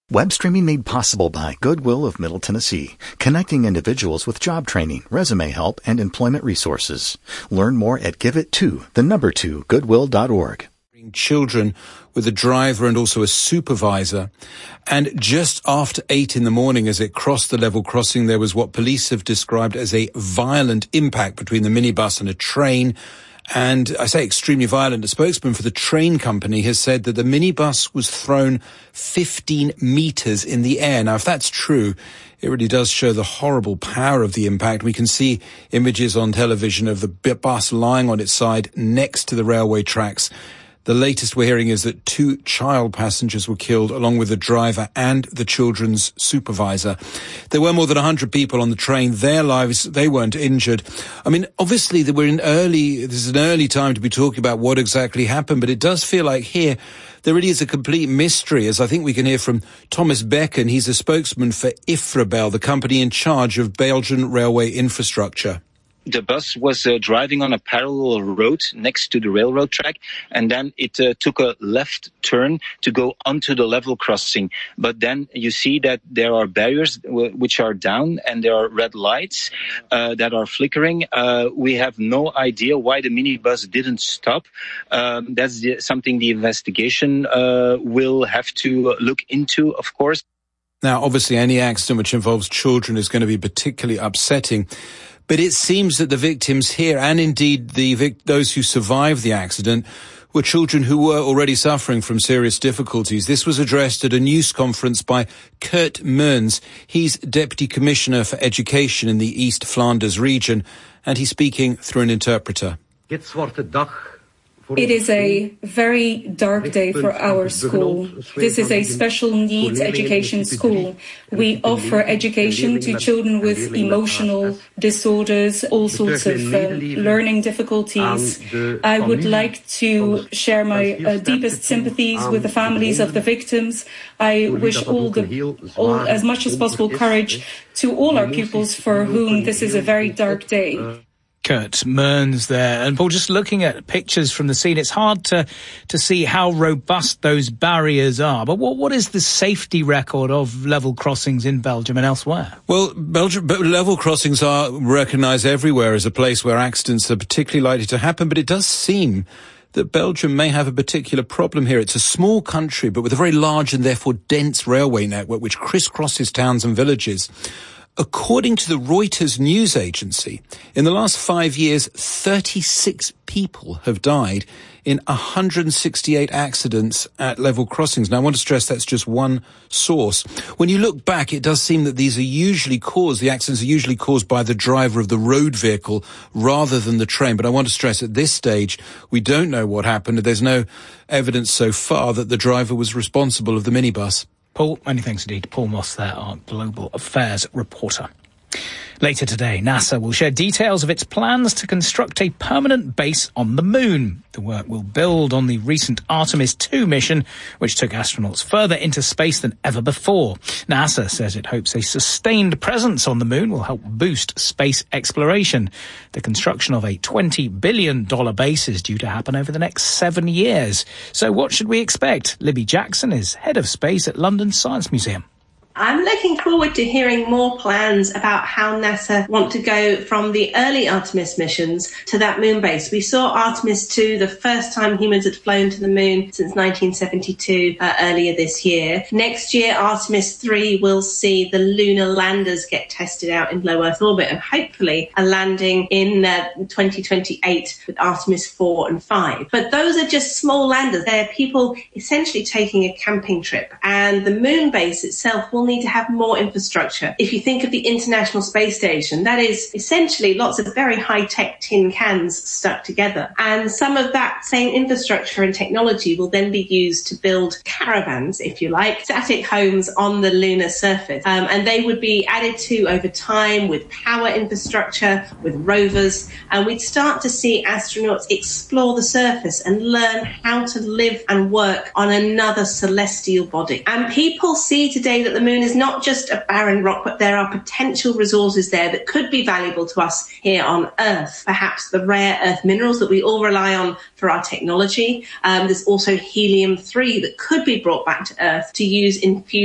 Web streaming made possible by Goodwill of Middle Tennessee, connecting individuals with job training, resume help, and employment resources. Learn more at giveit2goodwill.org. Children with a driver and also a supervisor. And just after 8 in the morning, as it crossed the level crossing, there was what police have described as a violent impact between the minibus and a train. And I say extremely violent. A spokesman for the train company has said that the minibus was thrown 15 meters in the air. Now, if that's true, it really does show the horrible power of the impact. We can see images on television of the bus lying on its side next to the railway tracks. The latest we're hearing is that 2 child passengers were killed, along with the driver and the children's supervisor. There were more than 100 people on the train. Their lives, they weren't injured. I mean, obviously, this is an early time to be talking about what exactly happened, but it does feel like here there really is a complete mystery, as I think we can hear from Thomas Becken. He's a spokesman for Ifrebel, the company in charge of Belgian railway infrastructure. The bus was driving on a parallel road next to the railroad track, and then it took a left turn to go onto the level crossing. But then you see that there are barriers which are down, and there are red lights that are flickering. We have no idea why the minibus didn't stop. That's something the investigation will have to look into, of course. Now, obviously, any accident which involves children is going to be particularly upsetting. But it seems that the victims here, and indeed those who survived the accident, were children who were already suffering from serious difficulties. This was addressed at a news conference by Kurt Meurns. He's Deputy Commissioner for Education in the East Flanders region, and he's speaking through an interpreter. It is a very dark day for our school. This is a special needs education school. We offer education to children with emotional disorders, all sorts of learning difficulties. I would like to share my deepest sympathies with the families of the victims. I wish as much as possible courage to all our pupils for whom this is a very dark day. Kurt Meurns there. And Paul, just looking at pictures from the scene, it's hard to see how robust those barriers are. But what is the safety record of level crossings in Belgium and elsewhere? Well, level crossings are recognised everywhere as a place where accidents are particularly likely to happen, but it does seem that Belgium may have a particular problem here. It's a small country, but with a very large and therefore dense railway network which crisscrosses towns and villages. According to the Reuters news agency, in the last 5 years, 36 people have died in 168 accidents at level crossings. Now, I want to stress that's just one source. When you look back, it does seem that the accidents are usually caused by the driver of the road vehicle rather than the train. But I want to stress at this stage, we don't know what happened. There's no evidence so far that the driver was responsible of the minibus. Paul, many thanks indeed. Paul Moss there, our Global Affairs reporter. Later today, NASA will share details of its plans to construct a permanent base on the moon. The work will build on the recent Artemis 2 mission, which took astronauts further into space than ever before. NASA says it hopes a sustained presence on the moon will help boost space exploration. The construction of a $20 billion base is due to happen over the next 7 years. So what should we expect? Libby Jackson is head of space at London Science Museum. I'm looking forward to hearing more plans about how NASA want to go from the early Artemis missions to that moon base. We saw Artemis 2, the first time humans had flown to the moon since 1972, earlier this year. Next year, Artemis 3 will see the lunar landers get tested out in low Earth orbit and hopefully a landing in 2028 with Artemis 4 and 5. But those are just small landers. They're people essentially taking a camping trip, and the moon base itself will need to have more infrastructure. If you think of the International Space Station, that is essentially lots of very high-tech tin cans stuck together. And some of that same infrastructure and technology will then be used to build caravans, if you like, static homes on the lunar surface. And they would be added to over time with power infrastructure, with rovers. And we'd start to see astronauts explore the surface and learn how to live and work on another celestial body. And people see today that the moon is not just a barren rock, but there are potential resources there that could be valuable to us here on Earth. Perhaps the rare earth minerals that we all rely on for our technology. There's also helium-3 that could be brought back to Earth to use in fusion